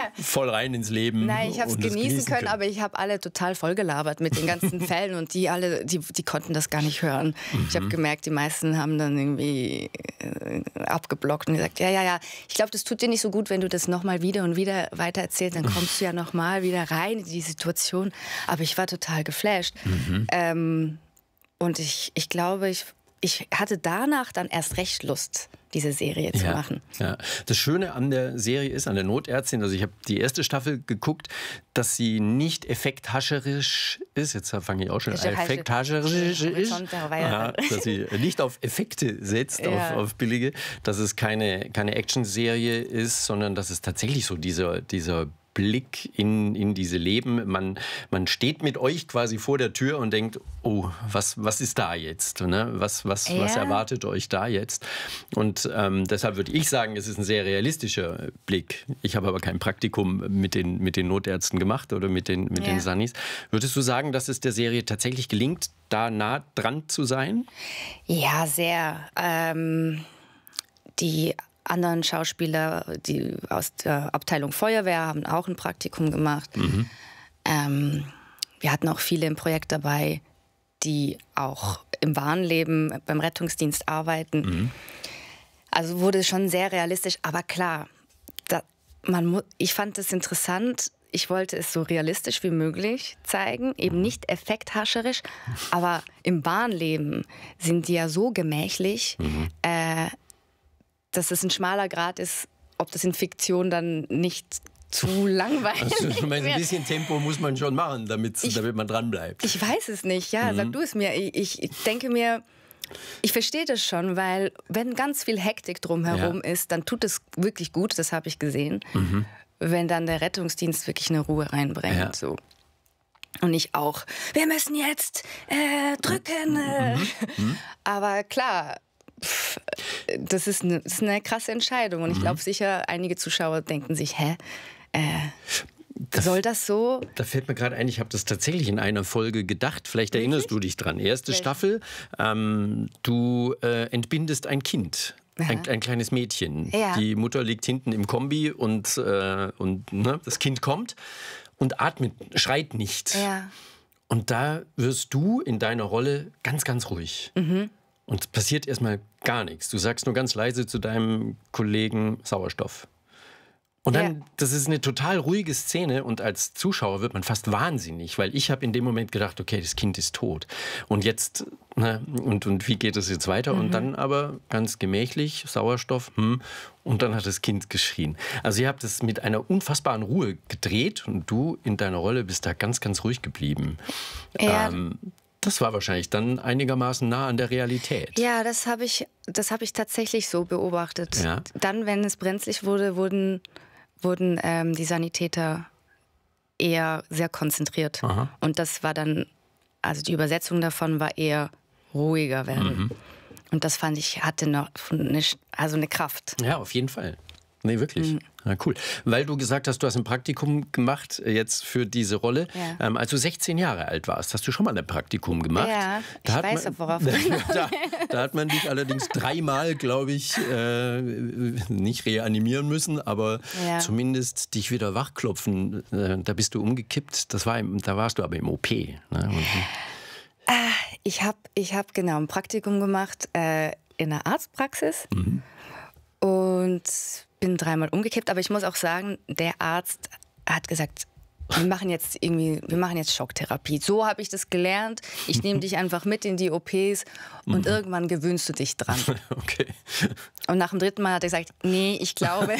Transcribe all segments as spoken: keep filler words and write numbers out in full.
voll rein ins Leben. Nein, ich habe es genießen können, können, aber ich habe alle total vollgelabert mit den ganzen Fällen und die alle, die, die konnten das gar nicht hören. Mhm. Ich habe gemerkt, die meisten haben dann irgendwie äh, abgeblockt und gesagt, ja, ja, ja, ich glaube, das tut dir nicht so gut, wenn du das nochmal wieder und wieder weiter erzählst, dann kommst du ja nochmal wieder rein in die Situation. Aber ich war total geflasht. Mhm. Ähm, und ich, ich glaube, ich, ich hatte danach dann erst recht Lust, diese Serie zu ja, machen. Ja. Das Schöne an der Serie ist, an der Notärztin, also ich habe die erste Staffel geguckt, dass sie nicht effekthascherisch ist. Jetzt fange ich auch schon an. Effekthascherisch ist. Aha, dass sie nicht auf Effekte setzt, ja. auf, auf billige. Dass es keine, keine Action-Serie ist, sondern dass es tatsächlich so dieser, dieser Blick in, in diese Leben. Man, man steht mit euch quasi vor der Tür und denkt, oh, was, was ist da jetzt? Ne? Was, was, ja. was erwartet euch da jetzt? Und ähm, deshalb würde ich sagen, es ist ein sehr realistischer Blick. Ich habe aber kein Praktikum mit den, mit den Notärzten gemacht oder mit den, mit ja. den Sunnies. Würdest du sagen, dass es der Serie tatsächlich gelingt, da nah dran zu sein? Ja, sehr. Ähm, die anderen Schauspieler, die aus der Abteilung Feuerwehr, haben auch ein Praktikum gemacht. Mhm. Ähm, wir hatten auch viele im Projekt dabei, die auch im wahren Leben beim Rettungsdienst arbeiten. Mhm. Also wurde schon sehr realistisch. Aber klar, da, man, ich fand es interessant. Ich wollte es so realistisch wie möglich zeigen, eben nicht effekthascherisch. Aber im wahren Leben sind die ja so gemächlich, mhm. äh, dass es ein schmaler Grat ist, ob das in Fiktion dann nicht zu langweilig also, ich meine, wird. Ein bisschen Tempo muss man schon machen, damit man dran bleibt. Ich weiß es nicht, ja, mhm. sag du es mir. Ich, ich denke mir, ich verstehe das schon, weil wenn ganz viel Hektik drumherum ja. ist, dann tut es wirklich gut, das habe ich gesehen, mhm. wenn dann der Rettungsdienst wirklich eine Ruhe reinbringt. Ja. So. Und ich auch, wir müssen jetzt äh, drücken. Äh. Mhm. Mhm. Aber klar, Das ist, eine, das ist eine krasse Entscheidung. Und ich glaube sicher, einige Zuschauer denken sich, hä, äh, das, soll das so? Da fällt mir gerade ein, ich habe das tatsächlich in einer Folge gedacht. Vielleicht erinnerst Wirklich? du dich dran. Erste Vielleicht. Staffel, ähm, du äh, entbindest ein Kind. Ein, ein kleines Mädchen. Ja. Die Mutter liegt hinten im Kombi und, äh, und ne, das Kind kommt und atmet, schreit nicht. Ja. Und da wirst du in deiner Rolle ganz, ganz ruhig. Mhm. Und es passiert erstmal gar nichts. Du sagst nur ganz leise zu deinem Kollegen Sauerstoff. Und dann, ja. das ist eine total ruhige Szene und als Zuschauer wird man fast wahnsinnig, weil ich habe in dem Moment gedacht, okay, das Kind ist tot. Und jetzt, ne, und, und wie geht es jetzt weiter? Mhm. Und dann aber ganz gemächlich, Sauerstoff, hm, und dann hat das Kind geschrien. Also ihr habt es mit einer unfassbaren Ruhe gedreht und du in deiner Rolle bist da ganz, ganz ruhig geblieben. Ja. Ähm, Das war wahrscheinlich dann einigermaßen nah an der Realität. Ja, das habe ich, das hab ich tatsächlich so beobachtet. Ja. Dann, wenn es brenzlig wurde, wurden, wurden ähm, die Sanitäter eher sehr konzentriert. Aha. Und das war dann, also die Übersetzung davon war eher ruhiger werden. Mhm. Und das fand ich, hatte noch eine, also eine Kraft. Ja, auf jeden Fall. Nee, wirklich. Mhm. Ja, cool. Weil du gesagt hast, du hast ein Praktikum gemacht jetzt für diese Rolle. Ja. Ähm, als du sechzehn Jahre alt warst, hast du schon mal ein Praktikum gemacht. Ja, da ich weiß, man, worauf da, da hat man dich allerdings dreimal, glaube ich, äh, nicht reanimieren müssen, aber ja. zumindest dich wieder wachklopfen. Äh, da bist du umgekippt. Das war im, da warst du aber im O P. Ne? Und, äh, ich habe ich hab genau ein Praktikum gemacht äh, in einer Arztpraxis. Mhm. Und bin dreimal umgekippt, aber ich muss auch sagen, der Arzt hat gesagt, wir machen jetzt irgendwie, wir machen jetzt Schocktherapie. So habe ich das gelernt. Ich nehme dich einfach mit in die O Ps und mhm. irgendwann gewöhnst du dich dran. Okay. Und nach dem dritten Mal hat er gesagt, nee, ich glaube,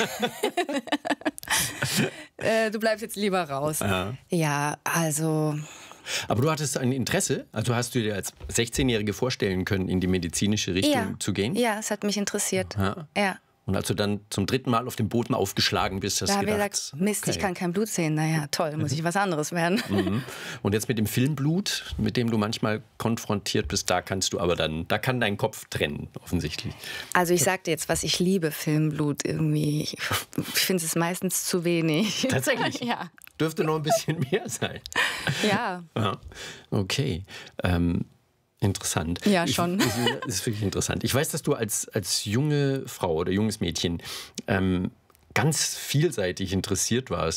äh, du bleibst jetzt lieber raus. Ja, ja also... Aber du hattest ein Interesse, also hast du dir als sechzehnjährige vorstellen können, in die medizinische Richtung ja. zu gehen? Ja, es hat mich interessiert. Ja. Ja. Und als du dann zum dritten Mal auf dem Boden aufgeschlagen bist, hast du gedacht... Da habe ich gesagt, Mist, okay. ich kann kein Blut sehen. Naja, toll, muss ich was anderes werden. Mhm. Und jetzt mit dem Filmblut, mit dem du manchmal konfrontiert bist, da kannst du aber dann, da kann dein Kopf trennen, offensichtlich. Also ich sag dir jetzt, was ich liebe, Filmblut irgendwie. Ich finde es meistens zu wenig. Tatsächlich? Ja. Dürfte noch ein bisschen mehr sein. Ja. Ja. Okay. Ähm, interessant. Ja, schon. Ich, das ist wirklich interessant. Ich weiß, dass du als, als junge Frau oder junges Mädchen ähm, ganz vielseitig interessiert warst.